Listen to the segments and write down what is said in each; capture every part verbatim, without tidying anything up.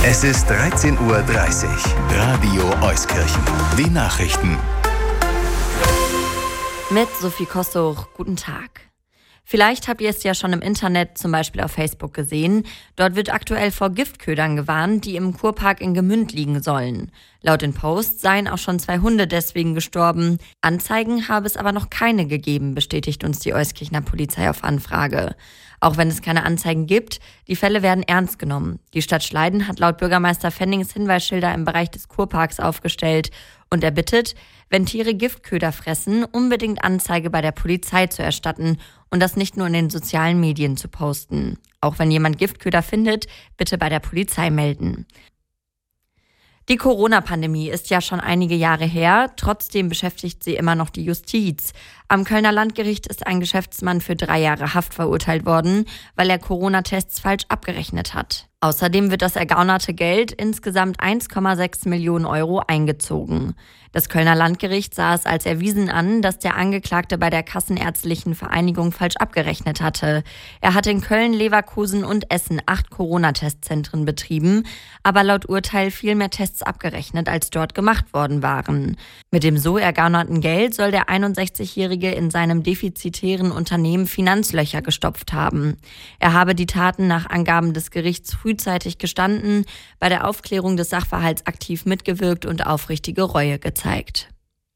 Es ist dreizehn Uhr dreißig. Radio Euskirchen. Die Nachrichten. Mit Sophie Kostoch, guten Tag. Vielleicht habt ihr es ja schon im Internet, zum Beispiel auf Facebook, gesehen. Dort wird aktuell vor Giftködern gewarnt, die im Kurpark in Gemünd liegen sollen. Laut den Posts seien auch schon zwei Hunde deswegen gestorben. Anzeigen habe es aber noch keine gegeben, bestätigt uns die Euskirchener Polizei auf Anfrage. Auch wenn es keine Anzeigen gibt, die Fälle werden ernst genommen. Die Stadt Schleiden hat laut Bürgermeister Fennings Hinweisschilder im Bereich des Kurparks aufgestellt und er bittet, wenn Tiere Giftköder fressen, unbedingt Anzeige bei der Polizei zu erstatten und das nicht nur in den sozialen Medien zu posten. Auch wenn jemand Giftköder findet, bitte bei der Polizei melden. Die Corona-Pandemie ist ja schon einige Jahre her, trotzdem beschäftigt sie immer noch die Justiz. Am Kölner Landgericht ist ein Geschäftsmann für drei Jahre Haft verurteilt worden, weil er Corona-Tests falsch abgerechnet hat. Außerdem wird das ergaunerte Geld, insgesamt eins Komma sechs Millionen Euro, eingezogen. Das Kölner Landgericht sah es als erwiesen an, dass der Angeklagte bei der Kassenärztlichen Vereinigung falsch abgerechnet hatte. Er hatte in Köln, Leverkusen und Essen acht Corona-Testzentren betrieben, aber laut Urteil viel mehr Tests abgerechnet, als dort gemacht worden waren. Mit dem so ergaunerten Geld soll der einundsechzigjährige in seinem defizitären Unternehmen Finanzlöcher gestopft haben. Er habe die Taten nach Angaben des Gerichts frühzeitig gestanden, bei der Aufklärung des Sachverhalts aktiv mitgewirkt und aufrichtige Reue gezeigt.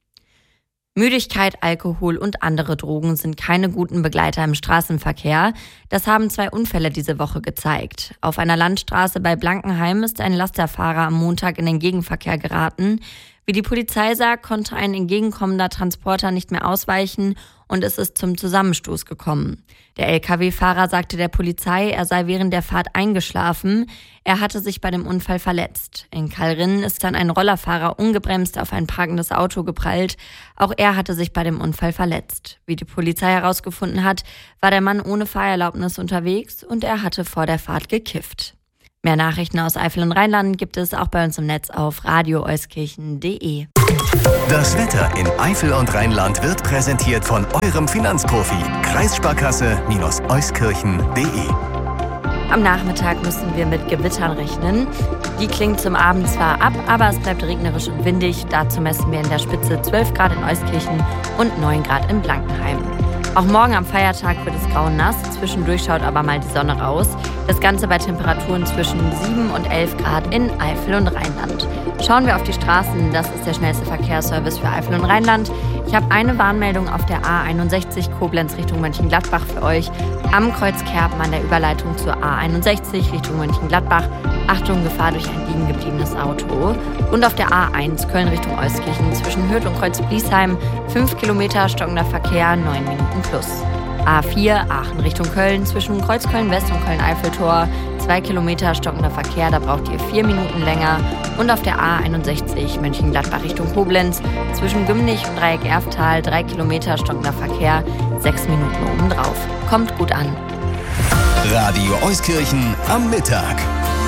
Müdigkeit, Alkohol und andere Drogen sind keine guten Begleiter im Straßenverkehr. Das haben zwei Unfälle diese Woche gezeigt. Auf einer Landstraße bei Blankenheim ist ein Lasterfahrer am Montag in den Gegenverkehr geraten. Wie die Polizei sagt, konnte ein entgegenkommender Transporter nicht mehr ausweichen und es ist zum Zusammenstoß gekommen. Der L K W-Fahrer sagte der Polizei, er sei während der Fahrt eingeschlafen. Er hatte sich bei dem Unfall verletzt. In Kalrinnen ist dann ein Rollerfahrer ungebremst auf ein parkendes Auto geprallt. Auch er hatte sich bei dem Unfall verletzt. Wie die Polizei herausgefunden hat, war der Mann ohne Fahrerlaubnis unterwegs und er hatte vor der Fahrt gekifft. Mehr Nachrichten aus Eifel und Rheinland gibt es auch bei uns im Netz auf radio euskirchen punkt de. Das Wetter in Eifel und Rheinland wird präsentiert von eurem Finanzprofi. Kreissparkasse-euskirchen punkt de. Am Nachmittag müssen wir mit Gewittern rechnen. Die klingen zum Abend zwar ab, aber es bleibt regnerisch und windig. Dazu messen wir in der Spitze zwölf Grad in Euskirchen und neun Grad in Blankenheim. Auch morgen am Feiertag wird es grau und nass, zwischendurch schaut aber mal die Sonne raus. Das Ganze bei Temperaturen zwischen sieben und elf Grad in Eifel und Rheinland. Schauen wir auf die Straßen, das ist der schnellste Verkehrsservice für Eifel und Rheinland. Ich habe eine Warnmeldung auf der A einundsechzig Koblenz Richtung Mönchengladbach für euch. Am Kreuz Kerpen an der Überleitung zur A einundsechzig Richtung Mönchengladbach. Achtung, Gefahr durch ein liegen gebliebenes Auto. Und auf der A eins Köln Richtung Euskirchen zwischen Hürth und Kreuz Bliesheim. fünf Kilometer stockender Verkehr, neun Minuten plus. A vier Aachen Richtung Köln zwischen Kreuzköln West und Köln-Eiffeltor. zwei Kilometer stockender Verkehr, da braucht ihr vier Minuten länger. Und auf der A einundsechzig Mönchengladbach Richtung Koblenz zwischen Gümnich und Dreieck Erftal. drei Kilometer stockender Verkehr, sechs Minuten obendrauf. Kommt gut an. Radio Euskirchen am Mittag.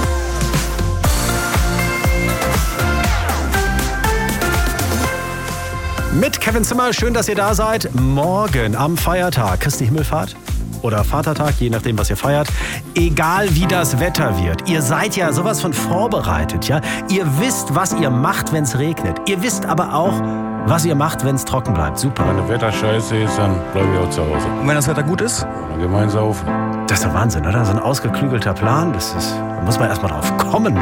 Mit Kevin Zimmer, schön, dass ihr da seid. Morgen am Feiertag, Christi Himmelfahrt oder Vatertag, je nachdem, was ihr feiert. Egal wie das Wetter wird, ihr seid ja sowas von vorbereitet, ja? Ihr wisst, was ihr macht, wenn es regnet. Ihr wisst aber auch, was ihr macht, wenn es trocken bleibt. Super. Wenn das Wetter scheiße ist, dann bleibe ich auch zu Hause. Und wenn das Wetter gut ist? Dann gehen wir ins Saufen. Das ist der Wahnsinn, oder? So ein ausgeklügelter Plan, das ist, da muss man erst mal drauf kommen.